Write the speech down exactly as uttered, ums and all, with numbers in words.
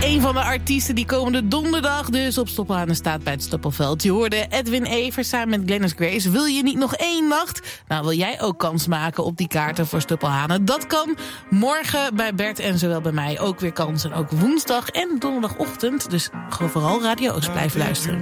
Een van de artiesten die komende donderdag dus op Stoppelhanen staat bij het Stoppelveld. Je hoorde Edwin Evers samen met Glennis Grace. Wil je niet nog één nacht? Nou, wil jij ook kans maken op die kaarten voor Stoppelhanen? Dat kan morgen bij Bert en zowel bij mij ook weer kans. En ook woensdag en donderdagochtend. Dus gewoon vooral Radio Oost blijven luisteren.